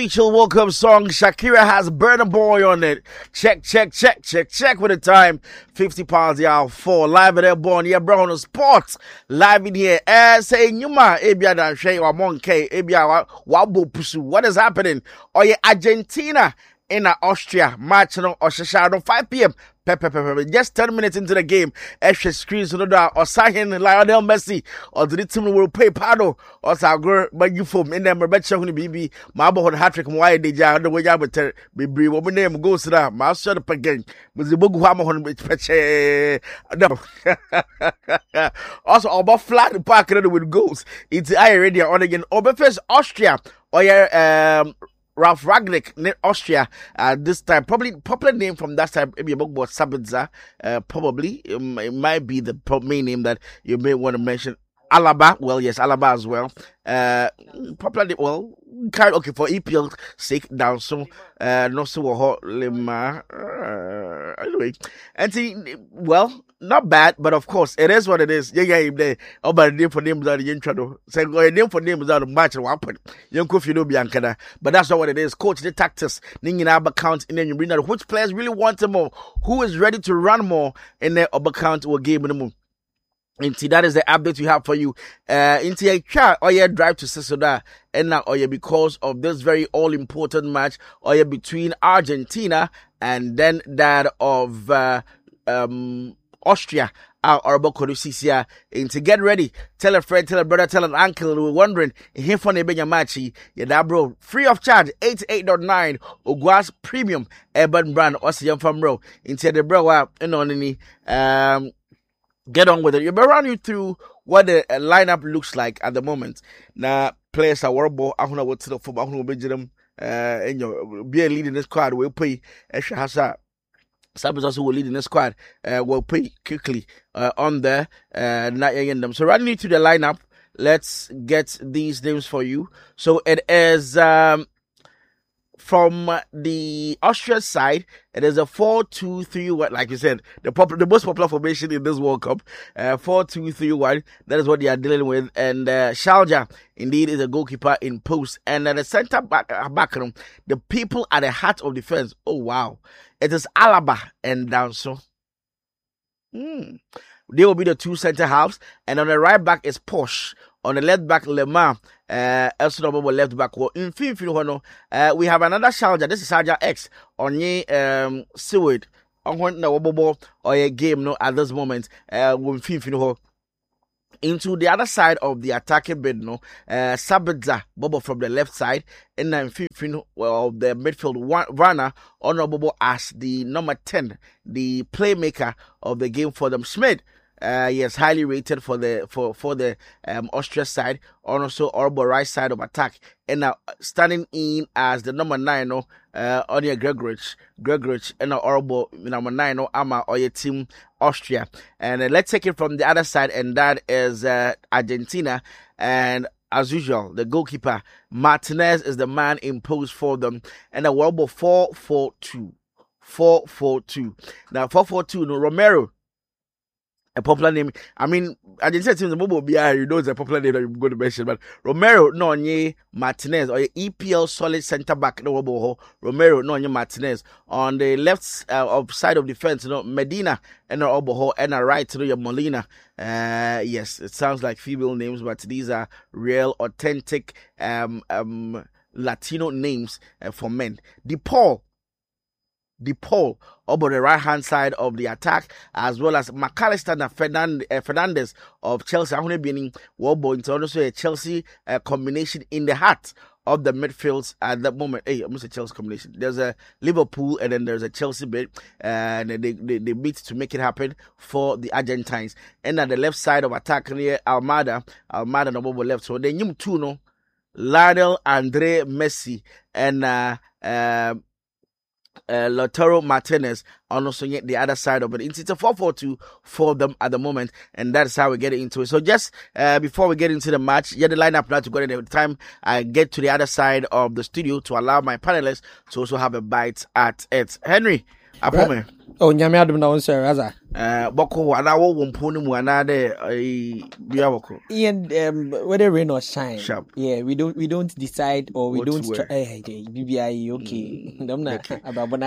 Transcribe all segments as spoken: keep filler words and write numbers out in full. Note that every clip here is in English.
Official welcome song. Shakira has Burna Boy on it. Check, check, check, check, check with the time. fifty pounds the hour four. Live at Airborne. Yeah, bro, on the sports. Live in here. Eh, say, Numa, Ebia Dan Shay, or Monkey, Ebia, Wabo Pusu. What is happening? Oh, yeah, Argentina in Austria. Match on Oshashado, five p.m. Pepe, pepe, just ten minutes into the game, extra screens on the or Sahin Lionel Messi or the team will pay Pado or Sagor, but you form in them, Rebecca on the B B, Marble on hat trick, why they jar the way I would tell me, what my name goes to that. I'll shut up again with the book hammer on which Peche. Also, about flat the park with goals. It's I already on again. Oberfest Austria or yeah, um. Ralph Ragnick, Austria, uh, this time, probably popular name from that time, maybe a book about Sabitzer, uh, probably, um, it might be the main name that you may want to mention. Alaba, well, yes, Alaba as well, uh, popular name, well, kind okay, for E P L sake, down so, uh, not so hot, Lima, uh, anyway, and see, well, not bad, but of course, it is what it is. Yeah, yeah, there. Oh, but name for names out of the intro. Say, go name for names out of match and weapon. Young Kofi no Bianca. But that's not what it is. Coach the tactics. Ning in our account in then you bring out which players really want more, who is ready to run more in their account or game in the moon. Inti, that is the update we have for you. Uh, Inti, a car, or your drive to Sisoda, and now, or because of this very all important match, or between Argentina and then that of, uh, um, Austria, our Arabo Kodusisia, and to get ready, tell a friend, tell a brother, tell an uncle, we're wondering, here for the Benya Machi, yeah, that bro, free of charge, eighty-eight point nine, Uguas Premium, Urban Brand, Ossian from Row, into the bro, uh, you know, any, um, get on with it. You'll be running you through what the uh, lineup looks like at the moment. Now, players are worrible, I don't know what to the football, I don't know them, uh, and you be a lead in the squad, we'll pay extra hazard. Sabbath also will lead in the squad. Uh, will pay quickly uh, on there. Uh, not again them. So running into the lineup, let's get these names for you. So it is um, from the Austria side. It is a four two three one. Like you said, the pop- the most popular formation in this World Cup. Uh, four two three one. That is what they are dealing with. And uh, Shalja indeed is a goalkeeper in post. And at the center back, uh, back room, the people at the heart of defense. Oh wow. It is Alaba and Danso. Hmm. They will be the two center halves. And on the right back is Posh. On the left back, Lemar. Uh, also double left back. Well, in Finfino, uh, we have another Sharja. This is Sharja X. On ye, um, Seward. On one, no, bobo, or a game, no, at this moment, uh, with Finfino. Into the other side of the attacking bid, no, uh, Sabitzer, Bobo from the left side, and then Finfino, well, the midfield runner, honorable as the number ten, the playmaker of the game for them. Schmidt, uh, yes, highly rated for the for for the um Austria side, and also Orbo right side of attack, and now standing in as the number nine, no, uh, Onia Gregorich, Gregorich, and now Orbo number nine, no, Ama or your team Austria, and uh, let's take it from the other side, and that is uh, Argentina, and as usual, the goalkeeper Martinez is the man imposed for them, and the Orbo four four two, four four two. Now four four two, no Romero. A popular name. I mean, I didn't say the mobile B I, you know, it's a popular name that I'm going to mention, but Romero, no, nye Martinez, or E P L solid center back, no, Romero, no, nye Martinez. On the left uh, of side of defense, you know, Medina, and Oboho, and a right, you know, Molina. Uh, yes, it sounds like female names, but these are real, authentic, um, um, Latino names uh, for men. DePaul. DePaul over the right hand side of the attack, as well as McAllister and Fernand- uh, Fernandez of Chelsea. I'm being also a Chelsea uh, combination in the heart of the midfields at that moment. Hey, I'm a Chelsea combination. There's a Liverpool and then there's a Chelsea bit, and they, they they meet to make it happen for the Argentines. And at the left side of attack near Almada, Almada number left. So then you two know Lionel Andre Messi and uh uh. Uh, Lautaro Martinez on also yet the other side of it. It's a four four two for them at the moment, and that's how we get into it. So just uh, before we get into the match, yeah, the lineup now to go in the time I get to the other side of the studio to allow my panelists to also have a bite at it. Henry, I promise. Oh, Nyame Adam na on sir, Raza. Uh, Boko, and I won't put him one other. And um, whether rain or shine, Sharp. Yeah, we don't we don't decide or we What don't. to Try, hey, hey, B B I okay. I'm not about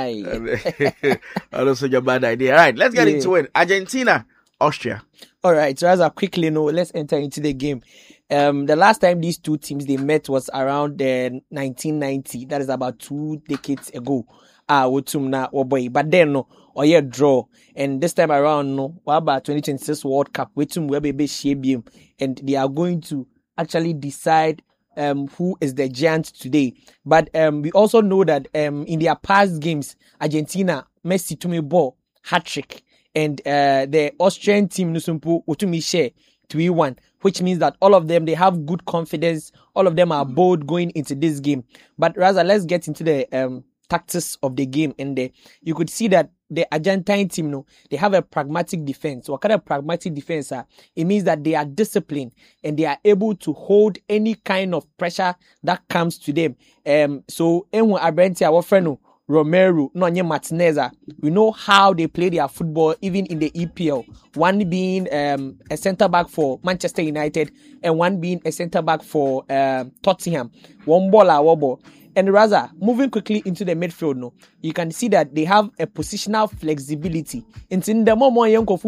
I don't say a bad idea. All right, let's get Yeah. into it. Argentina, Austria. All right, so as I quickly know, let's enter into the game. Um, the last time these two teams they met was around the nineteen ninety. That is about two decades ago. Ah, wotumna oh boy, but then no, or yeah draw. And this time around, no, what about twenty twenty-six World Cup? Wetum we be shabium, and they are going to actually decide um who is the giant today. But um, we also know that um in their past games, Argentina Messi to me ball hat trick. And uh, the Austrian team, Nusumpu, Utumi share three one, which means that all of them, they have good confidence. All of them are bold going into this game. But rather, let's get into the um, tactics of the game. And the, you could see that the Argentine team, no, they have a pragmatic defense. What kind of pragmatic defense are? It means that they are disciplined and they are able to hold any kind of pressure that comes to them. Um, so, Enwa Abrenti, our friend, Romero, Nonye Martinez, we know how they play their football even in the E P L. One being um, a centre back for Manchester United and one being a centre back for um, Tottenham. One ball a wobble. And rather, moving quickly into the midfield, no, you can see that they have a positional flexibility. It's in the moment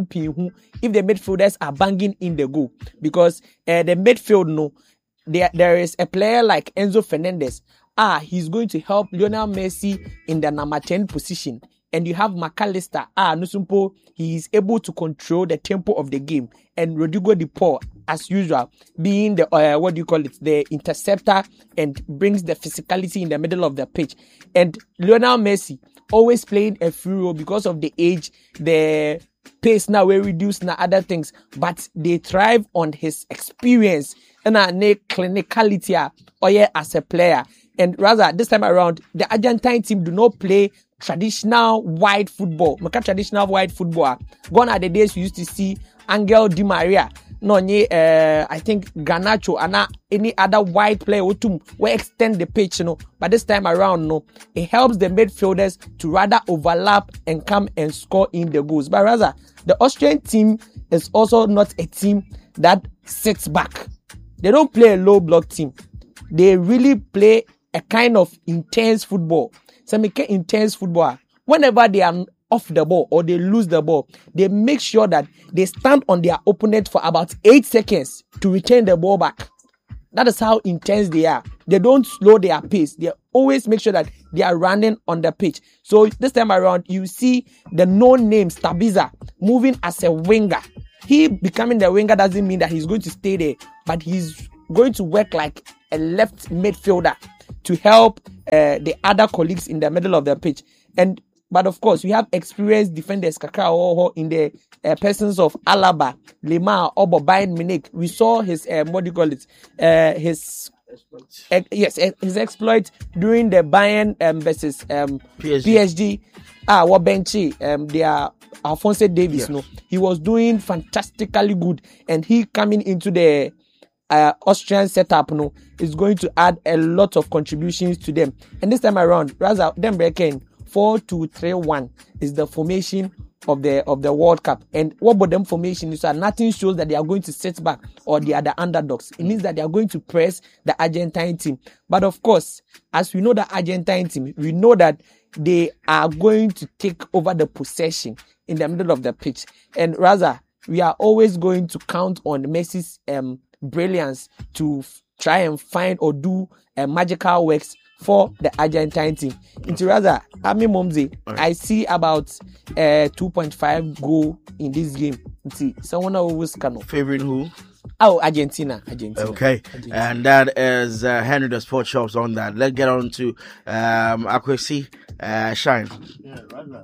if the midfielders are banging in the goal, because uh, the midfield, no, there there is a player like Enzo Fernandez. Ah, he's going to help Lionel Messi in the number ten position. And you have McAllister. Ah, Nusumpo, he is able to control the tempo of the game. And Rodrigo De Paul, as usual, being the, uh, what do you call it, the interceptor and brings the physicality in the middle of the pitch. And Lionel Messi, always playing a free role because of the age, the pace now will reduce now other things. But they thrive on his experience and uh, clinicality or yeah, as a player. And rather, this time around, the Argentine team do not play traditional wide football. Maka traditional wide football. Gone are the days you used to see Angel Di Maria. No, uh, I think Garnacho and any other wide player who will extend the pitch, you know. But this time around, no, it helps the midfielders to rather overlap and come and score in the goals. But rather, the Austrian team is also not a team that sits back. They don't play a low block team. They really play a kind of intense football. So make intense football. Whenever they are off the ball or they lose the ball, they make sure that they stand on their opponent for about eight seconds to return the ball back. That is how intense they are. They don't slow their pace. They always make sure that they are running on the pitch. So this time around, you see the no-name Stabiza moving as a winger. He becoming the winger doesn't mean that he's going to stay there, but he's going to work like a left midfielder to help uh, the other colleagues in the middle of the pitch. And but of course, we have experienced defenders Kakao in the uh, persons of Alaba, Lemar, Obo, Bayern Munich. We saw his uh, what do you call it? Uh, his uh, yes, uh, his exploit during the Bayern um, versus um, P S G. P S G. Ah, Wabenchi, um, they are Alphonso Davies. Yes. No, he was doing fantastically good, and he coming into the Uh, Austrian setup, no, is going to add a lot of contributions to them. And this time around, rather them breaking four two three one is the formation of the of the World Cup. And what about them formation is that nothing shows that they are going to sit back or they are the underdogs. It means that they are going to press the Argentine team. But of course, as we know the Argentine team, we know that they are going to take over the possession in the middle of the pitch. And rather, we are always going to count on Messi's um brilliance to f- try and find or do uh, magical works for the Argentine team. Into rather, Ami Momze, right. I see about uh, two point five goal in this game. See, someone always can. Favorite who? Oh, Argentina. Argentina. Okay. Argentina. And that is uh, Henry the Sports Shops on that. Let's get on to um, Akwesi uh, Shine. Yeah, rather.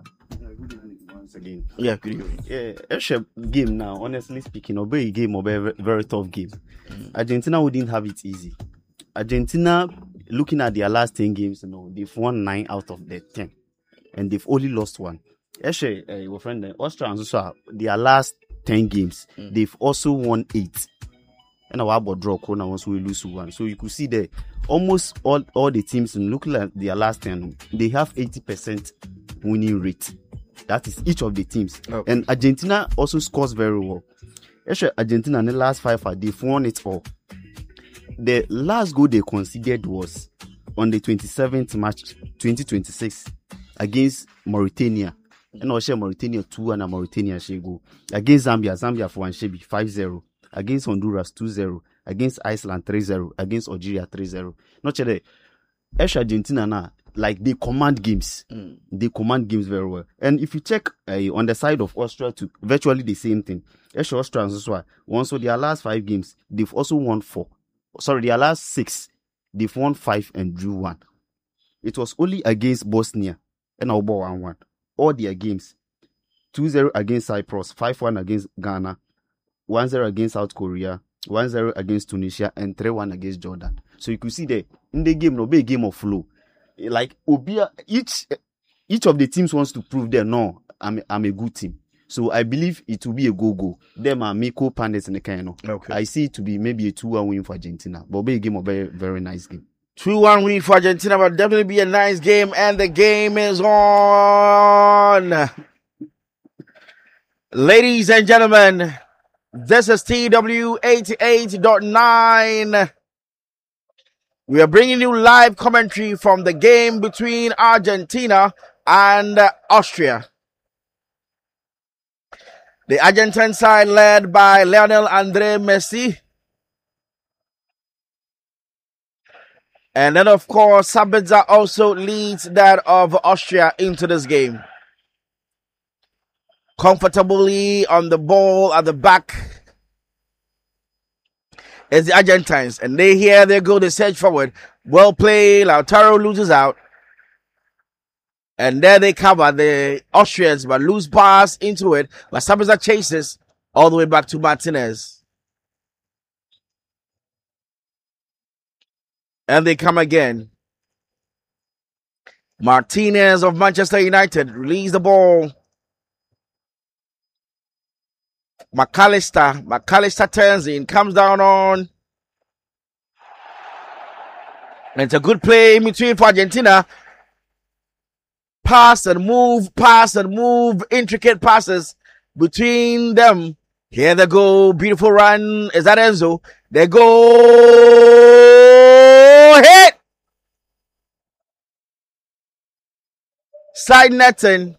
Again. Yeah, good evening. Yeah, Eshe game now, honestly speaking, a very game or very, very tough game. Mm. Argentina wouldn't have it easy. Argentina, looking at their last ten games, you know, they've won nine out of the ten. And they've only lost one. Eshe, uh, your friend, uh, Austria, also, their last ten games, mm. they've also won eight. And our about draw corner once we lose one. So you could see there, almost all, all the teams, looking at their last ten, they have eighty percent winning rate. That is each of the teams. Okay. And Argentina also scores very well. Actually, Argentina in the last five, they've won it all. The last goal they conceded was on the twenty-seventh March twenty twenty-six against Mauritania. And also Mauritania two and Mauritania she go. Against Zambia, Zambia for one should be five zero. Against Honduras two zero. Against Iceland three zero. Against Algeria three zero. Not sure Actually, Argentina now, like they command games. Mm. They command games very well. And if you check uh, on the side of Austria too, virtually the same thing. Actually, Austria as well. Once their last five games, they've also won four. Sorry, their last six, they've won five and drew one. It was only against Bosnia and Alba one one. All their games, two zero against Cyprus, five one against Ghana, one zero against South Korea, one zero against Tunisia, and three one against Jordan. So you could see that in the game, no be a game of flow. Like Obia, each each of the teams wants to prove that no, I'm I'm a good team. So I believe it will be a go-go. Them are Miko Pandits and the kind of. Okay. I see it to be maybe a two one win for Argentina. But be a game of very, very nice game. two one win for Argentina, but definitely be a nice game. And the game is on. Ladies and gentlemen, this is T W eighty-eight point nine. We are bringing you live commentary from the game between Argentina and Austria. The Argentine side led by Lionel Andre Messi. And then, of course, Sabitzer also leads that of Austria into this game. Comfortably on the ball at the back is the Argentines. And they here, they go, they surge forward. Well played. Lautaro loses out. And there they cover the Austrians, but loose pass into it. But Sabitzer chases all the way back to Martinez. And they come again. Martinez of Manchester United release the ball. McAllister. McAllister turns in, comes down on. And it's a good play in between for Argentina. Pass and move, pass and move, intricate passes between them. Here they go, beautiful run. Is that Enzo? They go, hit! Side netting.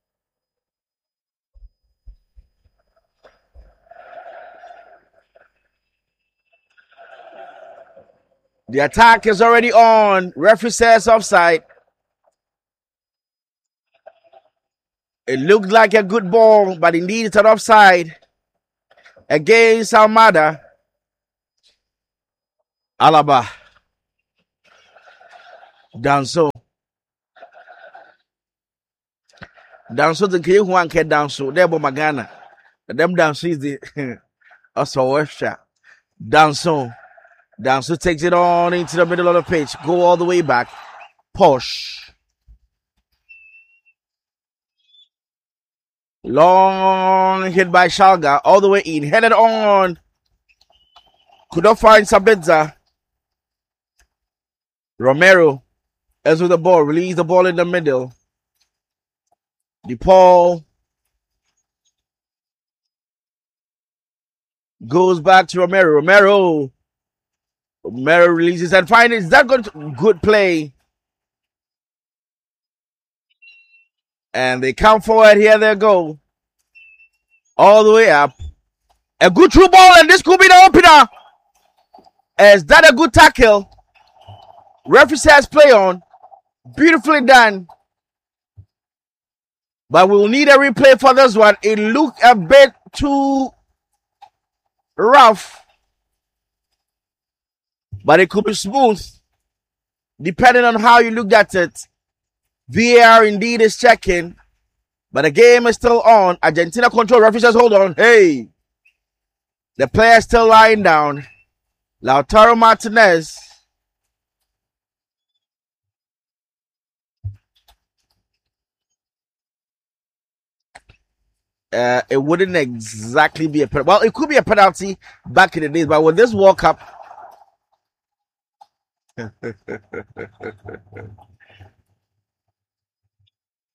The attack is already on. Referee says offside. It looked like a good ball, but indeed it's an offside against Almada. Alaba. Danso. Danso the key one can Danso. Debo Magana. Them Danso is the also worship. Danso. Danso takes it on into the middle of the pitch. Go all the way back. Push. Long hit by Shalga. All the way in. Headed on. Could not find Sabitzer. Romero as with the ball. Release the ball in the middle. DePaul goes back to Romero. Romero. Romero releases and finds is that good? Good play. And they come forward. Here they go. All the way up. A good through ball, and this could be the opener. Is that a good tackle? Referee says play on. Beautifully done. But we will need a replay for this one. It looked a bit too rough. But it could be smooth. Depending on how you looked at it. V A R indeed is checking. But the game is still on. Argentina control. Referee says hold on. Hey. The player is still lying down. Lautaro Martinez. Uh, it wouldn't exactly be a penalty. Well, it could be a penalty back in the days, but with this World Cup,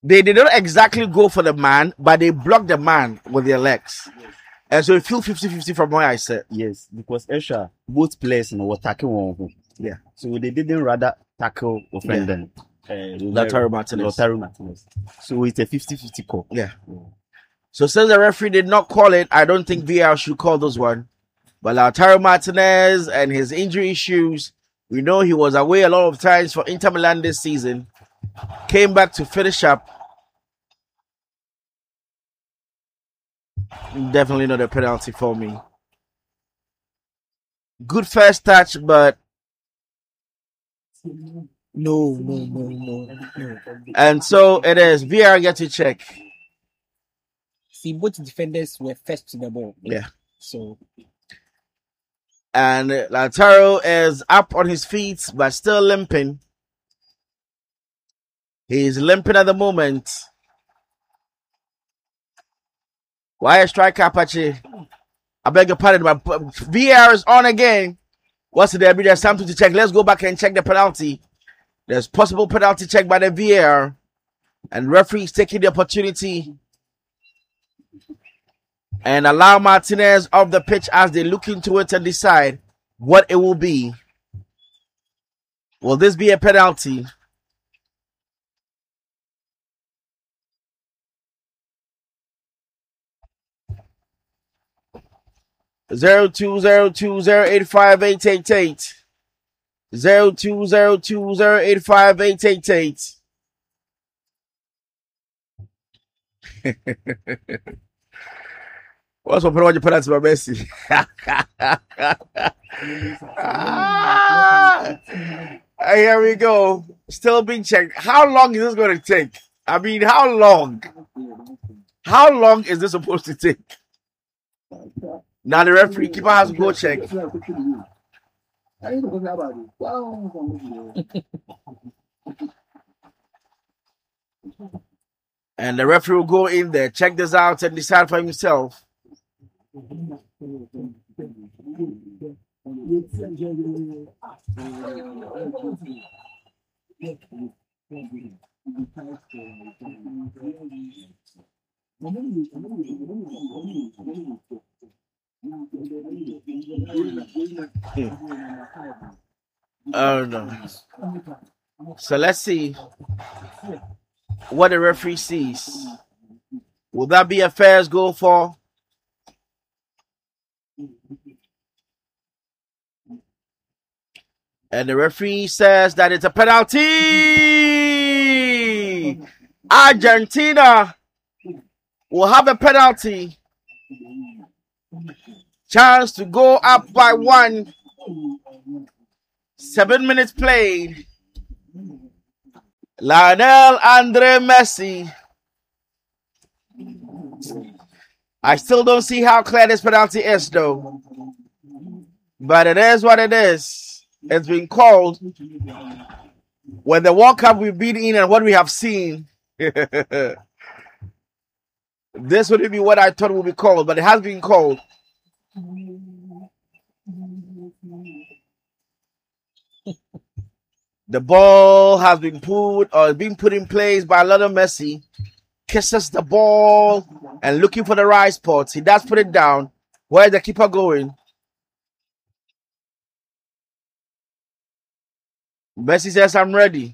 they did not exactly go for the man, but they blocked the man with their legs. And so it feel fifty-fifty from what I said. Yes, because Esha, both players you know, were tackling one. Yeah. So they didn't rather tackle offender. Yeah. Uh, Lautaro Martinez. Lautaro Martinez. So it's a fifty-fifty call. Yeah. yeah. So since the referee did not call it, I don't think V R should call this one. But Lautaro Martinez and his injury issues, we know he was away a lot of times for Inter Milan this season. Came back to finish up. Definitely not a penalty for me. Good first touch, but no, no, no, no, no. And so it is. V R get to check. See, both defenders were first to the ball. Yeah. So. And Lautaro is up on his feet, but still limping. He's limping at the moment. Why is striker Apache? I beg your pardon, but V R is on again. What's the there? There's something to check. Let's go back and check the penalty. There's possible penalty check by the V R. And referee is taking the opportunity and allow Martinez off the pitch as they look into it and decide what it will be. Will this be a penalty? Zero two zero two zero eight five eight eight eight. Zero two zero two zero eight five eight eight eight. What's what you put out to my Messi? ah, here we go. Still being checked. How long is this going to take? I mean, how long? How long is this supposed to take? Now the referee keeper has to go check. And the referee will go in there, check this out, and decide for himself. Oh no. So let's see what the referee sees. Will that be a fair goal for? And the referee says that it's a penalty. Argentina will have a penalty. Chance to go up by one. Seven minutes played. Lionel Andre Messi. I still don't see how clear this penalty is, though. But it is what it is. It's been called. When the World Cup we've been in and what we have seen, this wouldn't be what I thought would be called, but it has been called. The ball has been put or been put in place by Lionel Messi. Kisses the ball and looking for the right spot. He does put it down. Where is the keeper going? Messi says, I'm ready.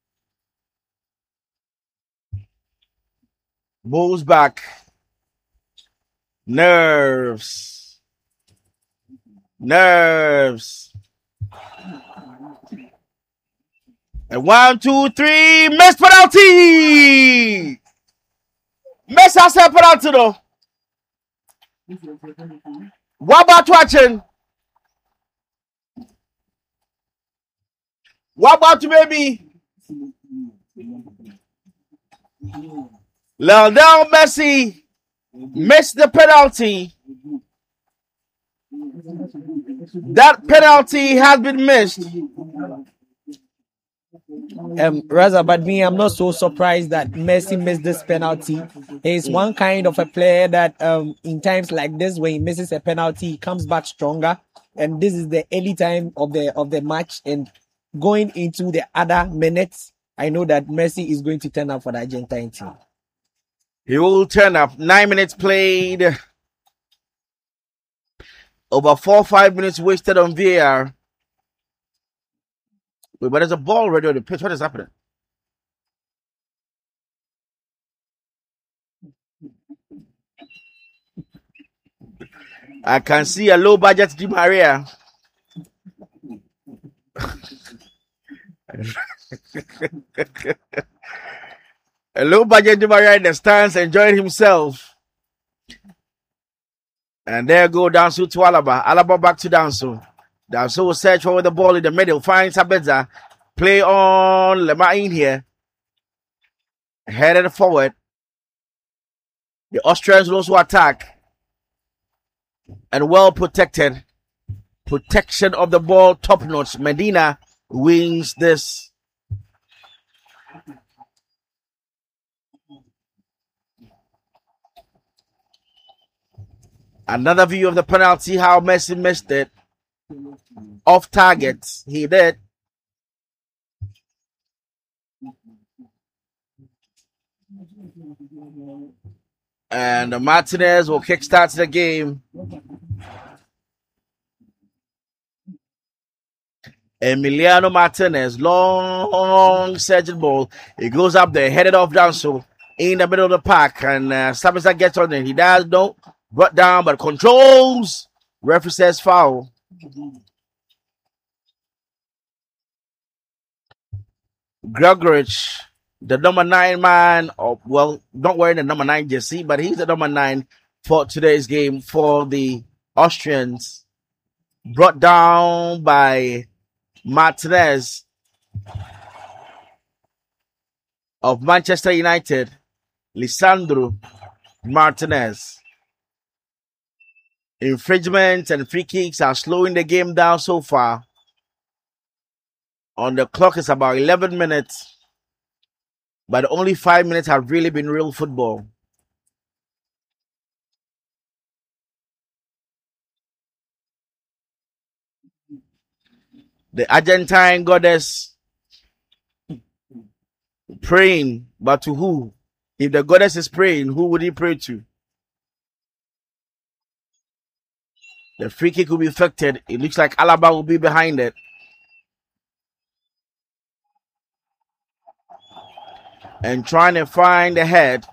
Bulls back. Nerves. Nerves. And one, two, three. Miss penalty. Miss has a penalty though. What about watching? What about maybe Lionel Messi missed the penalty? That penalty has been missed. Um, Raza, but me, I'm not so surprised that Messi missed this penalty. He's one kind of a player that, um, in times like this, when he misses a penalty, he comes back stronger. And this is the early time of the of the match, and going into the other minutes, I know that Messi is going to turn up for the Argentine team. He will turn up. Nine minutes played. Over four or five minutes wasted on V A R. Wait, but there's a ball already on the pitch. What is happening? I can see a low budget Di Maria. A low budget Di Maria in the stands enjoying himself. And there go Danso to Alaba. Alaba back to Danso. Danso will search for the ball in the middle. Finds Sabeza. Play on Lemar in here. Headed forward. The Austrians will also attack. And well protected. Protection of the ball, top notch. Medina wins this. Another view of the penalty, how Messi missed it. Off target. He did. And Martinez will kickstart the game. Emiliano Martinez, long surging ball. He goes up there, headed off down so in the middle of the park. And uh, Sabitzer gets on it. He does no, brought down, but controls. Referee says foul. Gregorich, the number nine man, or well, not wearing the number nine jersey, but he's the number nine for today's game for the Austrians. Brought down by Martinez of Manchester United. Lisandro Martinez. Infringements and free kicks are slowing the game down so far. On the clock is about eleven minutes. But only five minutes have really been real football. The Argentine goddess praying, but to who? If the goddess is praying, who would he pray to? The free kick will be affected. It looks like Alaba will be behind it. And trying to find the head.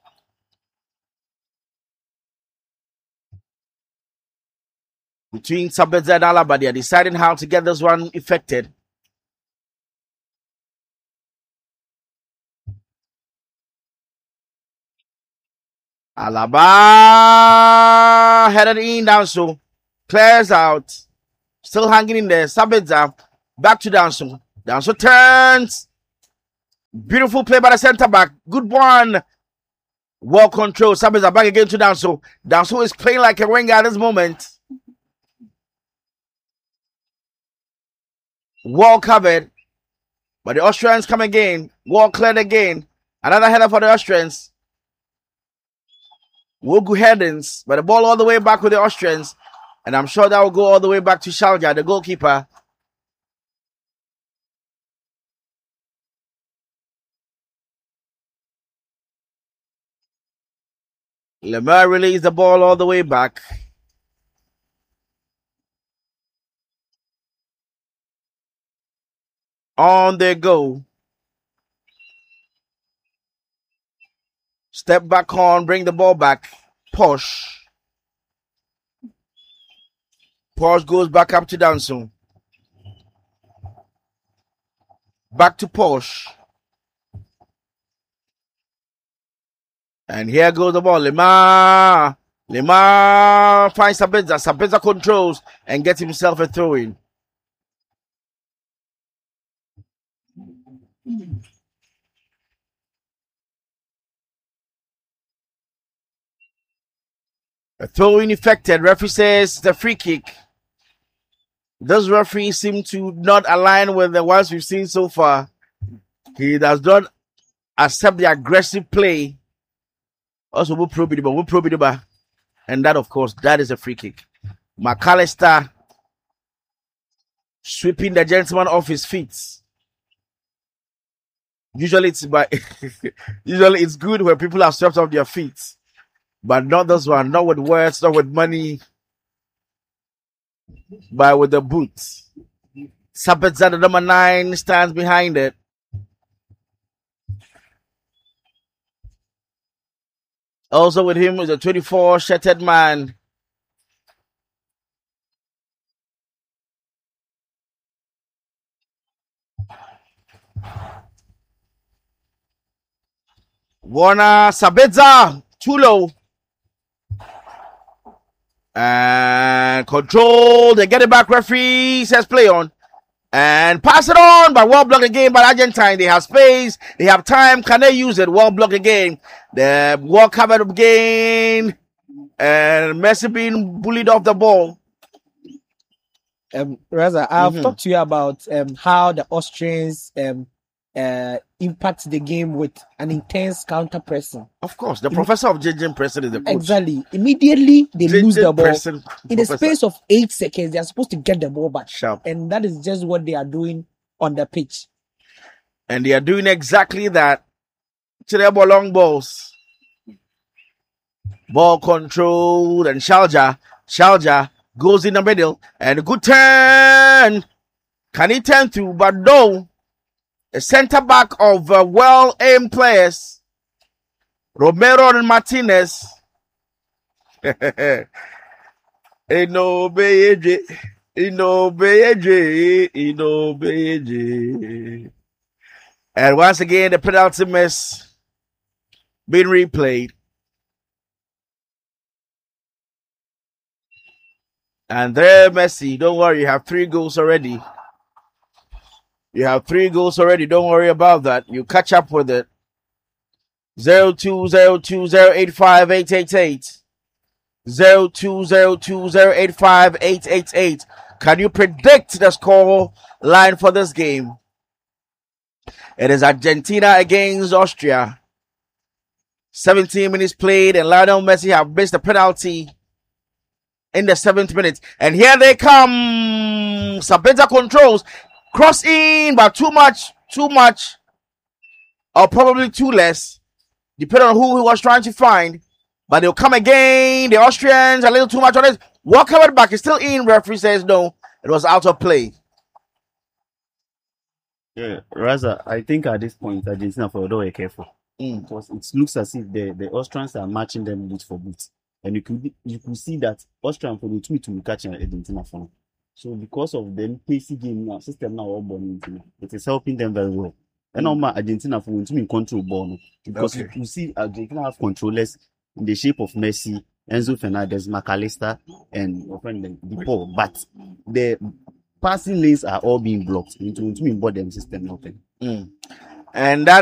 Between Sabitzer and Alaba, they are deciding how to get this one effected. Alaba headed in down so clears out, still hanging in there. Sabitzer back to Danso. Danso turns. Beautiful play by the center back. Good one. Well controlled. Sabitzer back again to Danso. Danso is playing like a winger at this moment. Wall covered. But the Austrians come again. Wall cleared again. Another header for the Austrians. Wogu headings. But the ball all the way back with the Austrians. And I'm sure that will go all the way back to Shalja, the goalkeeper. Lemar released the ball all the way back. On they go. Step back on, bring the ball back. Posh. Posh goes back up to Danso. Back to Posh. And here goes the ball. Lemar. Lemar finds Sabitzer. Sabitzer controls and gets himself a throw-in. A throw-in effected. Referee says the free kick. Those referees seem to not align with the ones we've seen so far. He does not accept the aggressive play. Also, we'll probe it, but we'll probe it, and that, of course, that is a free kick. McAllister sweeping the gentleman off his feet. Usually it's by usually it's good when people are swept off their feet. But not this one, not with words, not with money, but with the boots. Sabitzer, the number nine, stands behind it. Also with him is a twenty-four shirted man. Warner Sabitzer, too low. And control. They get it back. Referee says play on. And pass it on, but well blocked again by Argentine. They have space. They have time. Can they use it? Well blocked again. The well covered again. And Messi being bullied off the ball. Um, Raza, I've Mhm. talked to you about um, how the Austrians um, uh, impact the game with an intense counter pressing. Of course, the professor of J J pressing is the coach. Exactly. Immediately they lose the ball. Pressing, In the professor. space of eight seconds, they are supposed to get the ball back. Sharp. And that is just what they are doing on the pitch. And they are doing exactly that. To their ball, long balls. Ball controlled and Shalja. Shalja goes in the middle and a good turn. Can he turn through? But no. A center back of uh, well aimed players. Romero and Martinez. Ino Beje. Ino Beje. Ino Beje. And once again, the penalty miss being replayed. And there, Messi, don't worry, you have three goals already. You have three goals already. Don't worry about that. You catch up with it. Zero two zero two zero eight five eight eight eight. Zero two zero two zero eight five eight eight eight. Can you predict the score line for this game? It is Argentina against Austria. seventeen minutes played, and Lionel Messi have missed a penalty in the seventh minute. And here they come. Sabitzer controls. Cross in, but too much, too much, or probably too less, depending on who he was trying to find. But they'll come again. The Austrians a little too much on it. Walk covered back is still in. Referee says no. It was out of play. Yeah, Raza, I think at this point, Argentina for although careful. Mm. Because it looks as if the, the Austrians are matching them boot for boot. And you could you could see that Austrian for the two to catch Argentina for now. So because of the pacey game now, system now all born into it is helping them very well. And now Argentina for when to control ball no? Because Okay. you, you see Argentina have controllers in the shape of Messi, Enzo Fernandez, McAllister, and your friend DePaul. But the passing lanes are all being blocked into into them system nothing. Mm. And that